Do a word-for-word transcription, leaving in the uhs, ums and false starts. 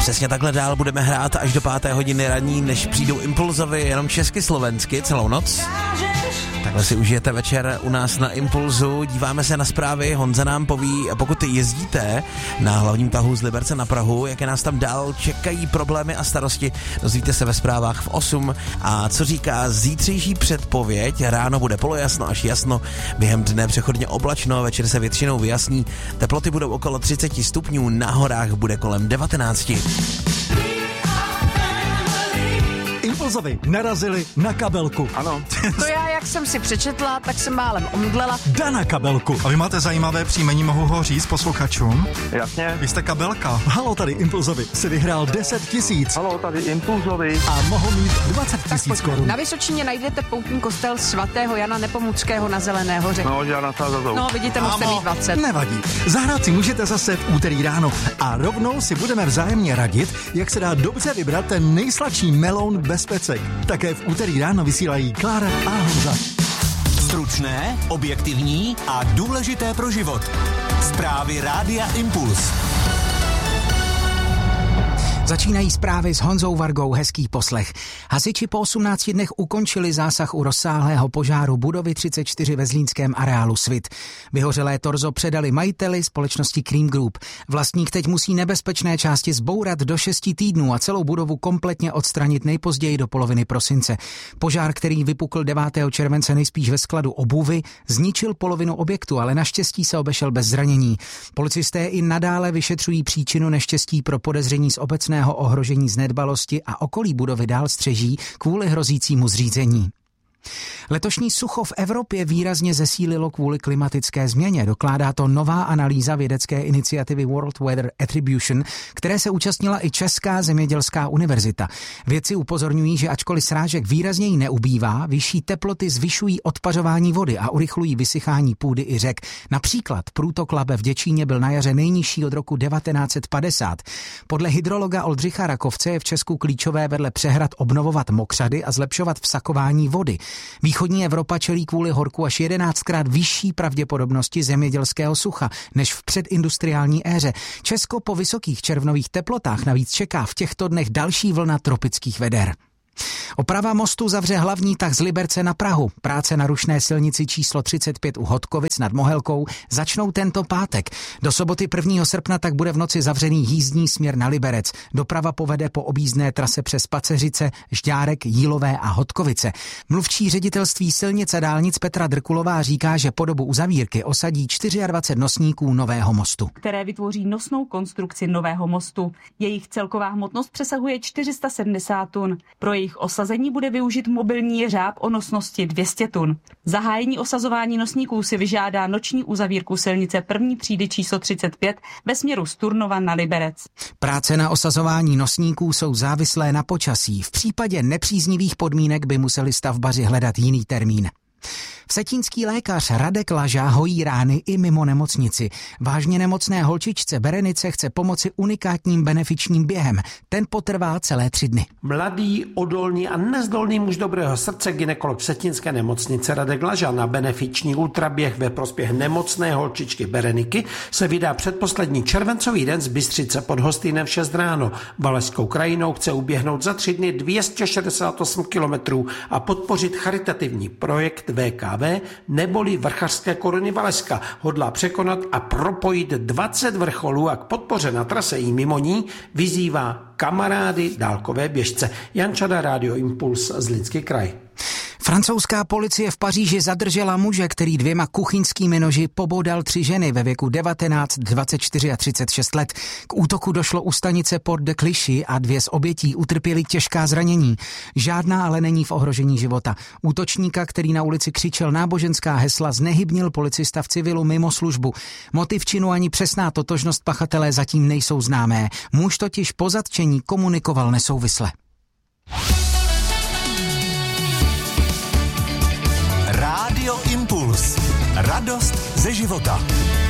Přesně takhle dál budeme hrát až do páté hodiny ranní, než přijdou Impulzovy jenom česky slovensky celou noc. Takhle si užijete večer u nás na Impulzu, díváme se na zprávy, Honza nám poví, pokud jezdíte na hlavním tahu z Liberce na Prahu, jaké nás tam dál čekají problémy a starosti, dozvíte se ve zprávách v osm. A co říká zítřejší předpověď, ráno bude polojasno až jasno, během dne přechodně oblačno, večer se většinou vyjasní, teploty budou okolo třicet stupňů, na horách bude kolem devatenáct. Impulzovi narazili na kabelku. Ano. To já, jak jsem si přečetla, tak jsem málem omdlela. Dana Kabelku. A vy máte zajímavé příjmení, mohu ho říct posluchačům? Jasně. Vy jste Kabelka. Halo, tady Impulzovi si vyhrál deset tisíc Halo, tady Impulzovi. a mohl mít dvacet tisíc korun. Na Vysočině najdete poutní kostel svatého Jana Nepomuckého na Zelené hoře. No, že já nasázadou. No, vidíte, musíte mít dvacet. Nevadí. Zahrát si můžete zase v úterý ráno a rovnou si budeme vzájemně radit, jak se dá dobře vybrat ten nejsladší meloun bez pecek. Také v úterý ráno vysílají Klára a Honza. Stručné, objektivní a důležité pro život. Zprávy Rádia Impuls. Začínají zprávy s Honzou Vargou, hezký poslech. Hasiči po osmnácti dnech ukončili zásah u rozsáhlého požáru budovy třicet čtyři ve zlínském areálu Svit. Vyhořelé torzo předali majiteli společnosti Cream Group. Vlastník teď musí nebezpečné části zbourat do šesti týdnů a celou budovu kompletně odstranit nejpozději do poloviny prosince. Požár, který vypukl devátého července nejspíš ve skladu obuvy, zničil polovinu objektu, ale naštěstí se obešel bez zranění. Policisté i nadále vyšetřují příčinu neštěstí pro podezření z obecné ohrožení z nedbalosti a okolí budovy dál střeží kvůli hrozícímu zřízení. Letošní sucho v Evropě výrazně zesílilo kvůli klimatické změně. Dokládá to nová analýza vědecké iniciativy World Weather Attribution, které se účastnila i Česká zemědělská univerzita. Vědci upozorňují, že ačkoliv srážek výrazněji neubývá, vyšší teploty zvyšují odpařování vody a urychlují vysychání půdy i řek. Například průtok Labe v Děčíně byl na jaře nejnižší od roku devatenáct set padesát. Podle hydrologa Oldřicha Rakovce je v Česku klíčové vedle přehrad obnovovat mokřady a zlepšovat vsakování vody. Východní Evropa čelí kvůli horku až jedenáctkrát vyšší pravděpodobnosti zemědělského sucha než v předindustriální éře. Česko po vysokých červnových teplotách navíc čeká v těchto dnech další vlna tropických veder. Oprava mostu zavře hlavní tah z Liberce na Prahu. Práce na rušné silnici číslo třicet pět u Hodkovic nad Mohelkou začnou tento pátek. Do soboty prvního srpna tak bude v noci zavřený jízdní směr na Liberec. Doprava povede po objízdné trase přes Paceřice, Žďárek, Jílové a Hodkovice. Mluvčí ředitelství silnic a dálnic Petra Drkulová říká, že po dobu uzavírky osadí dvacet čtyři nosníků nového mostu, které vytvoří nosnou konstrukci nového mostu. Jejich celková hmotnost přesahuje čtyři sta sedmdesát tun. Pro jejich osazení bude využit mobilní jeřáb o nosnosti dvě stě tun. Zahájení osazování nosníků si vyžádá noční uzavírku silnice první třídy číslo třicet pět ve směru z Turnova na Liberec. Práce na osazování nosníků jsou závislé na počasí. V případě nepříznivých podmínek by museli stavbaři hledat jiný termín. Vsetínský lékař Radek Laža hojí rány i mimo nemocnici. Vážně nemocné holčičce Berenice chce pomoci unikátním benefičním během. Ten potrvá celé tři dny. Mladý, odolný a nezdolný muž dobrého srdce, gynekolog Vsetínské nemocnice Radek Laža na benefiční ultraběh ve prospěch nemocné holčičky Bereniky se vydá předposlední červencový den z Bystřice pod Hostýnem v šest ráno. Valašskou krajinou chce uběhnout za tři dny dvě stě šedesát osm kilometrů a podpořit charitativní projekt V K V neboli Vrchařské koruny Valašska. Hodlá překonat a propojit dvacet vrcholů a k podpoře na trase i mimo ní vyzývá kamarády dálkové běžce. Jan Čada, Rádio Impuls, Zlínský kraj. Francouzská policie v Paříži zadržela muže, který dvěma kuchyňskými noži pobodal tři ženy ve věku devatenáct, dvacet čtyři a třicet šest let. K útoku došlo u stanice Port de Clichy a dvě z obětí utrpěly těžká zranění. Žádná ale není v ohrožení života. Útočníka, který na ulici křičel náboženská hesla, znehybnil policista v civilu mimo službu. Motiv činu ani přesná totožnost pachatele zatím nejsou známé. Muž totiž po zatčení komunikoval nesouvisle. Rádio Impuls. Radost ze života.